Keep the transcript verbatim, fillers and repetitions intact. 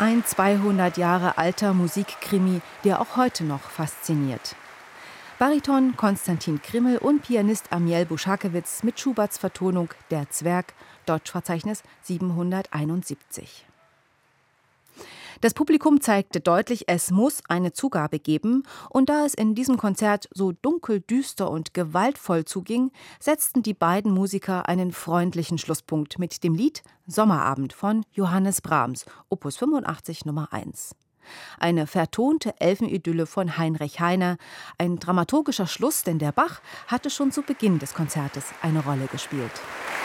Ein zweihundert Jahre alter Musikkrimi, der auch heute noch fasziniert. Bariton Konstantin Krimmel und Pianist Amiel Buschakewitz mit Schuberts Vertonung Der Zwerg, Deutschverzeichnis siebenhunderteinundsiebzig. Das Publikum zeigte deutlich, es muss eine Zugabe geben, und da es in diesem Konzert so dunkel, düster und gewaltvoll zuging, setzten die beiden Musiker einen freundlichen Schlusspunkt mit dem Lied Sommerabend von Johannes Brahms, Opus fünfundachtzig Nummer eins. Eine vertonte Elfenidylle von Heinrich Heine, ein dramaturgischer Schluss, denn der Bach hatte schon zu Beginn des Konzertes eine Rolle gespielt.